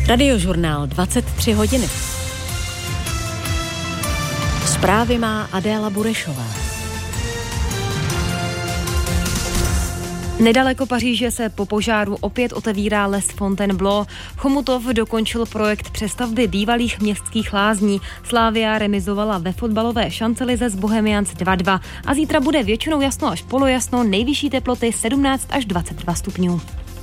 Radiožurnál 23 hodiny. Zprávy má Adéla Burešová. Nedaleko Paříže se po požáru opět otevírá les Fontainebleau. Chomutov dokončil projekt přestavby bývalých městských lázní. Slavia remizovala ve fotbalové šancelize s Bohemians 2-2. A zítra bude většinou jasno až polojasno, nejvyšší teploty 17 až 22 stupňů.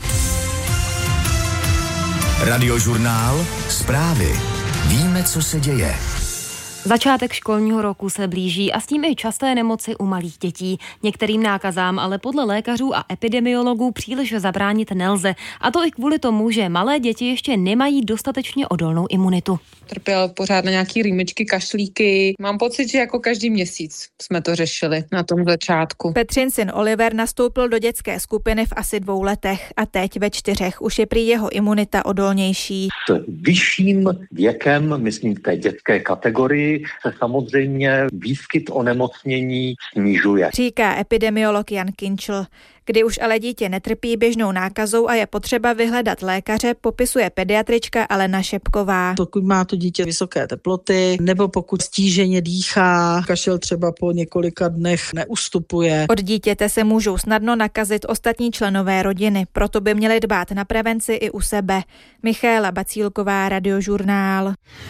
Radiožurnál, zprávy. Víme, co se děje. Začátek školního roku se blíží a s tím i časté nemoci u malých dětí. Některým nákazám ale podle lékařů a epidemiologů příliš zabránit nelze. A to i kvůli tomu, že malé děti ještě nemají dostatečně odolnou imunitu. Trpěl pořád na nějaký rýmičky, kašlíky. Mám pocit, že jako každý měsíc jsme to řešili na tom začátku. Petřin syn Oliver nastoupil do dětské skupiny v asi 2 letech a teď ve 4 už je prý jeho imunita odolnější. S vyšším věkem, myslím v té dětské kategorii, se samozřejmě výskyt onemocnění snižuje. Říká epidemiolog Jan Kinčl. Kdy už ale dítě netrpí běžnou nákazou a je potřeba vyhledat lékaře, popisuje pediatrička Alena Šepková. Pokud má to dítě vysoké teploty, nebo pokud stíženě dýchá, kašel třeba po několika dnech neustupuje. Od dítěte se můžou snadno nakazit ostatní členové rodiny, proto by měli dbát na prevenci i u sebe. Michaela Bacílková, Radiožurnál.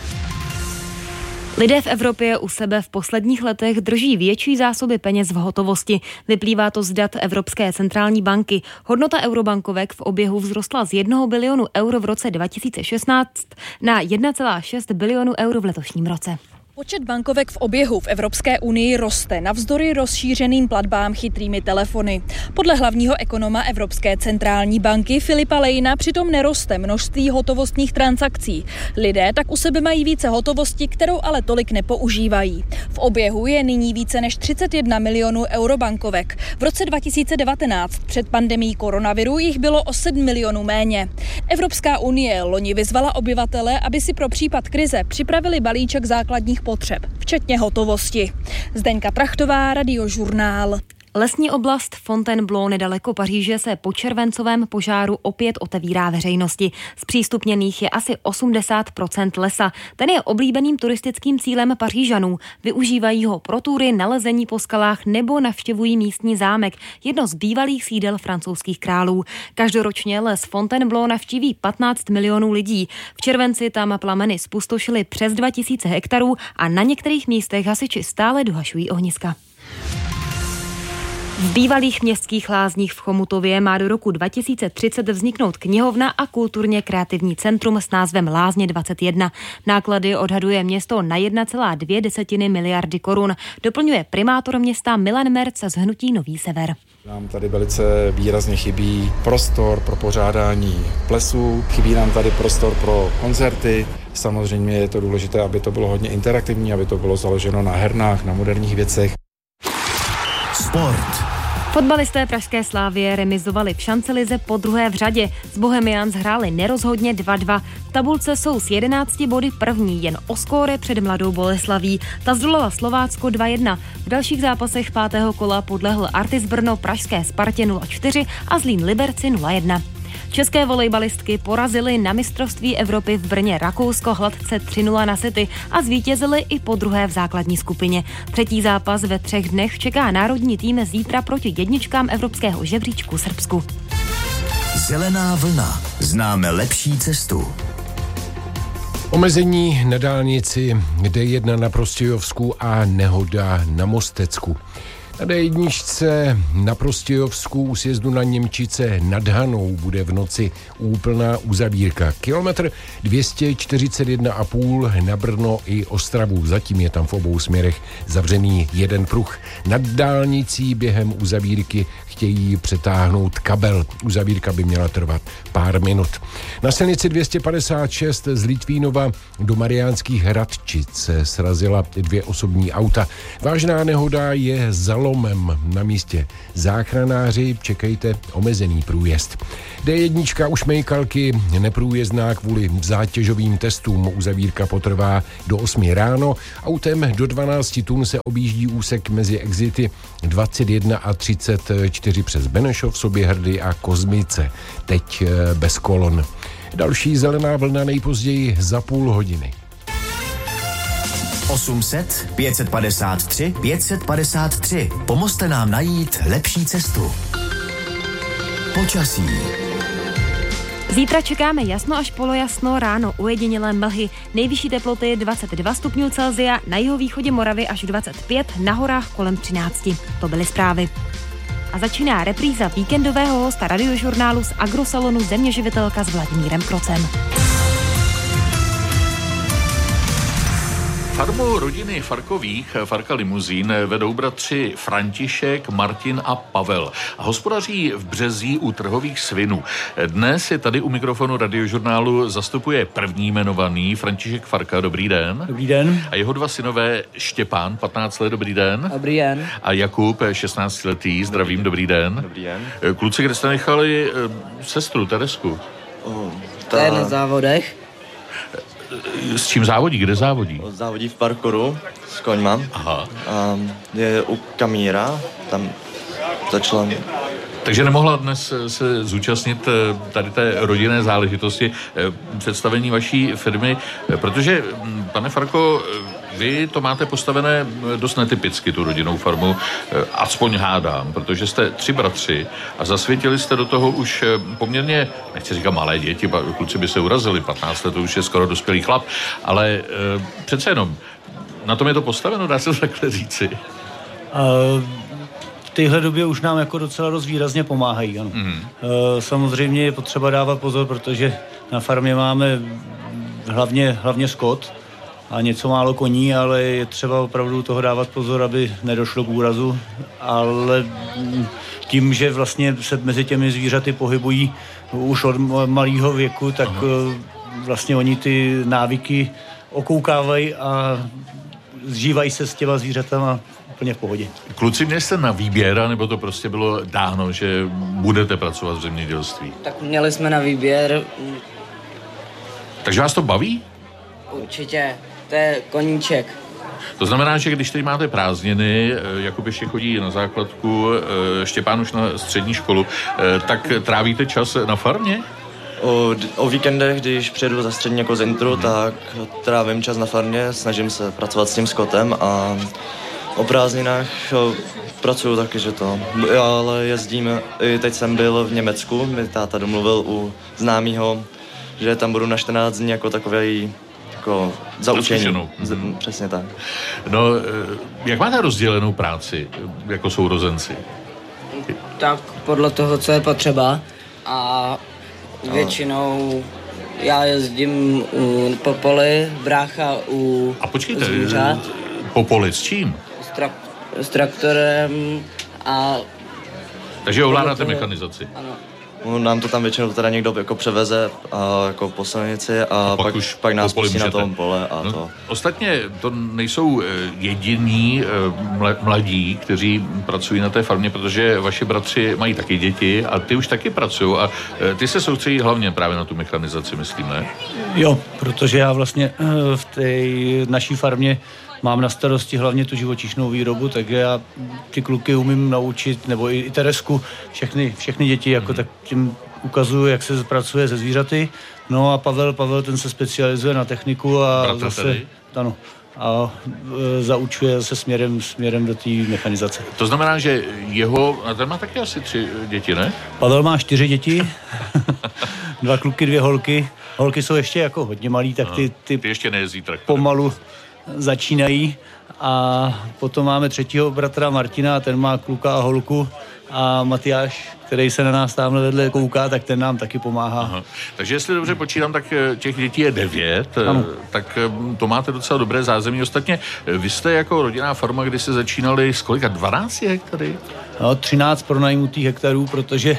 Lidé v Evropě u sebe v posledních letech drží větší zásoby peněz v hotovosti. Vyplývá to z dat Evropské centrální banky. Hodnota eurobankovek v oběhu vzrostla z 1 bilionu euro v roce 2016 na 1,6 bilionu euro v letošním roce. Počet bankovek v oběhu v Evropské unii roste navzdory rozšířeným platbám chytrými telefony. Podle hlavního ekonoma Evropské centrální banky Filipa Lejna přitom neroste množství hotovostních transakcí. Lidé tak u sebe mají více hotovosti, kterou ale tolik nepoužívají. V oběhu je nyní více než 31 milionů eurobankovek. V roce 2019 před pandemií koronaviru jich bylo o 7 milionů méně. Evropská unie loni vyzvala obyvatele, aby si pro případ krize připravili balíček základních potřeb, včetně hotovosti. Zdeňka Trachtová, Radiožurnál. Lesní oblast Fontainebleau nedaleko Paříže se po červencovém požáru opět otevírá veřejnosti. Zpřístupněných je asi 80% lesa. Ten je oblíbeným turistickým cílem Pařížanů. Využívají ho pro tury, nalezení po skalách nebo navštěvují místní zámek, jedno z bývalých sídel francouzských králů. Každoročně les Fontainebleau navštíví 15 milionů lidí. V červenci tam plameny zpustošily přes 2000 hektarů a na některých místech hasiči stále dohašují ohniska. V bývalých městských lázních v Chomutově má do roku 2030 vzniknout knihovna a kulturně kreativní centrum s názvem Lázně 21. Náklady odhaduje město na 1,2 miliardy korun. Doplňuje primátor města Milan Merc z hnutí Nový Sever. Nám tady velice výrazně chybí prostor pro pořádání plesů, chybí nám tady prostor pro koncerty. Samozřejmě je to důležité, aby to bylo hodně interaktivní, aby to bylo založeno na hernách, na moderních věcech. Sport. Fotbalisté pražské Slavie remizovali v šancelize po druhé v řadě. S Bohemians hráli nerozhodně 2-2. V tabulce jsou s 11 body první, jen o skóre před Mladou Boleslaví. Ta zdolala Slovácko 2-1. V dalších zápasech 5. kola podlehl Artis Brno pražské Spartě 0-4 a Zlín Liberci 0-1. České volejbalistky porazily na mistrovství Evropy v Brně Rakousko hladce 3-0 na sety a zvítězily i po druhé v základní skupině. Třetí zápas ve 3 dnech čeká národní tým zítra proti jedničkám evropského žebříčku Srbsku. Zelená vlna. Známe lepší cestu. Omezení na dálnici D1 na Prostějovsku a nehoda na Mostecku. Na D1 na Prostějovsku u sjezdu na Němčice nad Hanou bude v noci úplná uzavírka. Kilometr 241,5 na Brno i Ostravu. Zatím je tam v obou směrech zavřený jeden pruh. Nad dálnicí během uzavírky chtějí přetáhnout kabel. Uzavírka by měla trvat pár minut. Na silnici 256 z Litvínova do Mariánských Hradčic se srazila 2 osobní auta. Vážná nehoda je za lomem na místě. Záchranáři čekejte omezený průjezd. D1 u Šmejkalky neprůjezdná kvůli zátěžovým testům. Uzavírka potrvá do 8 ráno. Autem do 12 tun se objíždí úsek mezi exity 21 a 34 přes Benešov, Soběhrdy a Kozmice. Teď bez kolon. Další Zelená vlna nejpozději za půl hodiny. 800 553 553. Pomozte nám najít lepší cestu. Počasí. Zítra čekáme jasno až polojasno, ráno ojedinělé mlhy. Nejvyšší teploty 22 stupňů Celsia, na jihovýchodě Moravy až 25, na horách kolem 13. To byly zprávy. A začíná repríza víkendového hosta radiožurnálu z agrosalonu Zeměživitelka s Vladimírem Krocem. Farmu rodiny Farkových, Farka Limuzín, vedou bratři František, Martin a Pavel. A hospodaří v Březí u trhových svinů. Dnes je tady u mikrofonu radiožurnálu zastupuje první jmenovaný František Farka. Dobrý den. Dobrý den. A jeho dva synové Štěpán, 15 let, dobrý den. Dobrý den. A Jakub, 16 letý, zdravím, dobrý den. Dobrý den. Kluci, kde jste nechali sestru Teresku? To je na závodech. S čím závodí? Kde závodí? Závodí v parkouru s koňma. Aha. A je u Kamíra, tam začala. Takže nemohla dnes se zúčastnit tady té rodinné záležitosti představení vaší firmy, protože, pane Farko, vy to máte postavené dost netypicky, tu rodinnou farmu, aspoň hádám, protože jste 3 bratři a zasvětili jste do toho už poměrně, nechci říkat malé děti, kluci by se urazili, 15 let to už je skoro dospělý chlap, ale přece jenom, na tom je to postaveno, dá se to takhle říci. V téhle době už nám jako docela dost výrazně pomáhají, ano. Samozřejmě je potřeba dávat pozor, protože na farmě máme hlavně skot a něco málo koní, ale je třeba opravdu toho dávat pozor, aby nedošlo k úrazu, ale tím, že vlastně se mezi těmi zvířaty pohybují už od malého věku, tak vlastně oni ty návyky okoukávají a zžívají se s těma zvířatama úplně v pohodě. Kluci, měli jste na výběr, nebo to prostě bylo dáno, že budete pracovat v zemědělství? Tak měli jsme na výběr. Takže vás to baví? Určitě, to je koníček. To znamená, že když tady máte prázdniny, Jakub ještě chodí na základku, Štěpán už na střední školu, tak trávíte čas na farmě? O víkendech, když přijedu za střední Kozintru, tak trávím čas na farmě, snažím se pracovat s tím skotem a o prázdninách pracuju taky, že to. Ale jezdím, teď jsem byl v Německu, mi táta domluvil u známýho, že tam budu na 14 dní jako takový jako zaučení. Přesně tak. No, jak máte rozdělenou práci jako sourozenci? Tak podle toho, co je potřeba a většinou já jezdím po poli, brácha u A počkejte, zvířat. Po poli s čím? S traktorem a... Takže ovládáte mechanizaci? Ano. Nám to tam většinou teda někdo jako převeze a jako po silnici a pak nás pustí na tom pole a to. Ostatně to nejsou jediní mladí, kteří pracují na té farmě, protože vaši bratři mají taky děti a ty už taky pracují a ty se soustředí hlavně právě na tu mechanizaci, myslím, ne? Jo, protože já vlastně v té naší farmě mám na starosti hlavně tu živočišnou výrobu, takže já ty kluky umím naučit, nebo i Teresku, všechny děti, jako tak tím ukazuju, jak se pracuje se zvířaty. No a Pavel ten se specializuje na techniku a zase, ano, a zaučuje se směrem do té mechanizace. To znamená, že a ten má taky asi 3 děti, ne? Pavel má 4 děti, 2 kluky, 2 holky. Holky jsou ještě jako hodně malý, tak ty ještě nejezdí traktorem. Pomalu začínají a potom máme 3. bratra Martina, ten má kluka a holku a Matyáš, který se na nás tamhle vedle kouká, tak ten nám taky pomáhá. Aha. Takže jestli dobře počítám, tak těch dětí je 9, tak to máte docela dobré zázemí. Ostatně vy jste jako rodinná farma, kdy jste začínali s kolika? 12 hektary? No, 13 pronajmutých hektarů, protože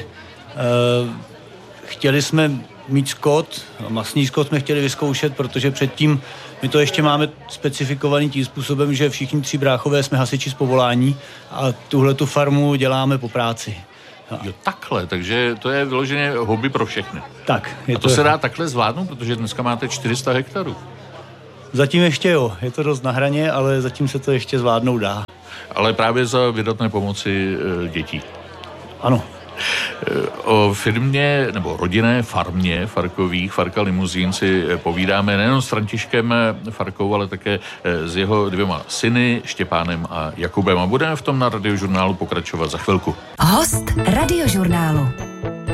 chtěli jsme mít skot, masný skot jsme chtěli vyzkoušet, protože předtím my to ještě máme specifikovaný tím způsobem, že všichni 3 bráchové jsme hasiči z povolání a tuhletu farmu děláme po práci. Jo, takhle, takže to je vyloženě hobby pro všechny. Tak. A to se dá takhle zvládnout, protože dneska máte 400 hektarů. Zatím ještě jo, je to dost na hraně, ale zatím se to ještě zvládnout dá. Ale právě za vydatné pomoci dětí. Ano. O firmě nebo rodinné farmě Farkových, Farka Limuzín, si povídáme nejen s Františkem Farkou, ale také s jeho 2 syny, Štěpánem a Jakubem. A budeme v tom na Radiožurnálu pokračovat za chvilku. Host Radiožurnálu.